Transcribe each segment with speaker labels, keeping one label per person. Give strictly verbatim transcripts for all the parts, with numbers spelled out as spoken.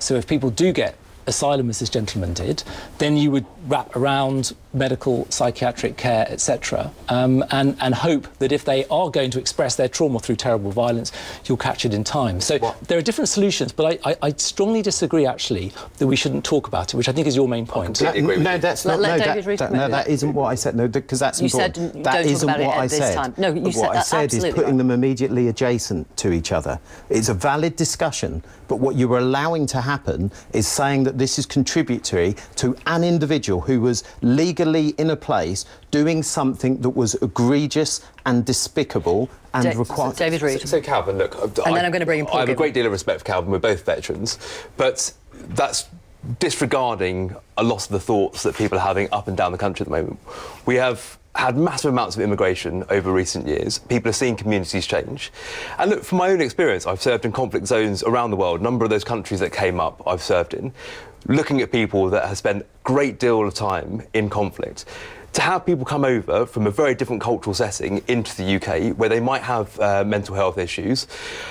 Speaker 1: So if people do get asylum, as this gentleman did, then you would wrap around medical, psychiatric care, et cetera, um, and, and hope that if they are going to express their trauma through terrible violence, you'll catch it in time. So what? There are different solutions, but I, I, I strongly disagree, actually, that we shouldn't talk about it, which I think is your main point.
Speaker 2: No, no, that's not.
Speaker 3: Let,
Speaker 2: no,
Speaker 3: let
Speaker 2: that, that, no, that isn't what I said. No, because that's
Speaker 3: you
Speaker 2: important.
Speaker 3: Said,
Speaker 2: that
Speaker 3: don't
Speaker 2: isn't
Speaker 3: talk about
Speaker 2: what
Speaker 3: it
Speaker 2: I
Speaker 3: at
Speaker 2: said.
Speaker 3: This time. No, you
Speaker 2: what
Speaker 3: said
Speaker 2: I
Speaker 3: that
Speaker 2: said is putting
Speaker 3: right.
Speaker 2: them immediately adjacent to each other. It's a valid discussion, but what you were allowing to happen is saying that this is contributory to an individual who was legally in a place doing something that was egregious and despicable and
Speaker 3: Da
Speaker 2: required.
Speaker 3: David Reed.
Speaker 4: So, so Calvin, look,
Speaker 3: and I, then I'm going to bring in Paul
Speaker 4: I have
Speaker 3: Gibbon.
Speaker 4: a great deal of respect for Calvin. We're both veterans, but that's disregarding a lot of the thoughts that people are having up and down the country at the moment. We have had massive amounts of immigration over recent years. People are seeing communities change. And look, from my own experience, I've served in conflict zones around the world. A number of those countries that came up, I've served in, looking at people that have spent a great deal of time in conflict. To have people come over from a very different cultural setting into the U K, where they might have uh, mental health issues,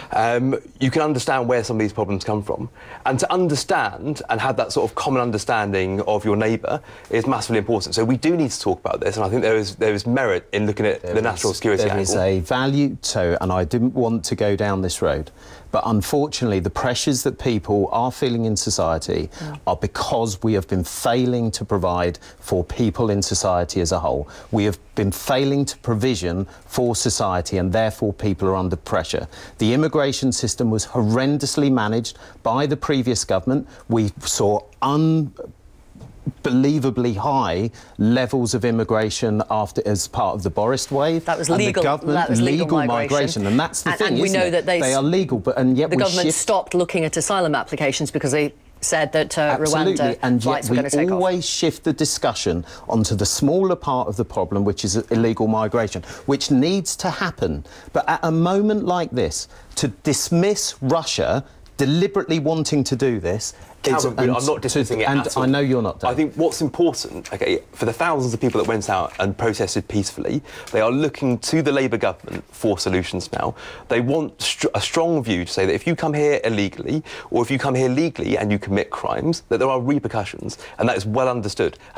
Speaker 4: um, you can understand where some of these problems come from. And to understand and have that sort of common understanding of your neighbour is massively important. So we do need to talk about this, and I think there is there is merit in looking at there the national security
Speaker 2: there
Speaker 4: angle.
Speaker 2: There is a value to, and I didn't want to go down this road, but unfortunately the pressures that people are feeling in society mm. are because we have been failing to provide for people in society as a whole. We have been failing to provision for society, and therefore people are under pressure. The immigration system was horrendously managed by the previous government. We saw un unbelievably high levels of immigration after as part of the Boris wave.
Speaker 3: That was
Speaker 2: and
Speaker 3: legal.
Speaker 2: The government,
Speaker 3: that was legal,
Speaker 2: legal
Speaker 3: migration.
Speaker 2: migration, and that's the
Speaker 3: and,
Speaker 2: thing.
Speaker 3: And we
Speaker 2: isn't
Speaker 3: know
Speaker 2: it?
Speaker 3: that they,
Speaker 2: they are legal, but and yet
Speaker 3: the
Speaker 2: we
Speaker 3: government
Speaker 2: shift...
Speaker 3: stopped looking at asylum applications because they said that uh, Rwanda
Speaker 2: and
Speaker 3: flights
Speaker 2: yet
Speaker 3: were going to take
Speaker 2: we
Speaker 3: off.
Speaker 2: always shift the discussion onto the smaller part of the problem, which is illegal migration, which needs to happen. But at a moment like this, to dismiss Russia deliberately wanting to do this.
Speaker 4: Calvin,
Speaker 2: and
Speaker 4: I'm not dismissing
Speaker 2: to,
Speaker 4: it
Speaker 2: and
Speaker 4: at all.
Speaker 2: I know you're not, Dave.
Speaker 4: I think what's important, okay, for the thousands of people that went out and protested peacefully, they are looking to the Labour government for solutions now. They want str a strong view to say that if you come here illegally, or if you come here legally and you commit crimes, that there are repercussions, and that is well understood.